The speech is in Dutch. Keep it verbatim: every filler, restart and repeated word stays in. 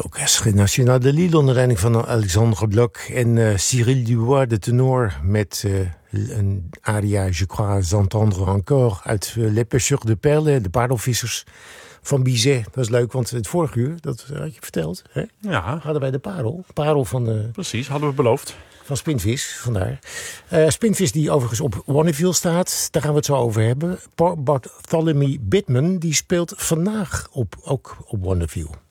Orchestre National de Lille onder leiding van Alexandre Bloch en uh, Cyril Dubois, de tenor, met uh, een aria Je crois entendre encore uit uh, Les Pêcheurs de Perles, de paardelvissers van Bizet. Dat is leuk, want het vorige uur, dat had je verteld, hè? Ja. Hadden wij de parel. Parel van de... Precies, hadden we beloofd. Van Spinvis, vandaar. Uh, Spinvis die overigens op Wonderville staat. Daar gaan we het zo over hebben. Bartholomew Bitman die speelt vandaag op, ook op Wonderville.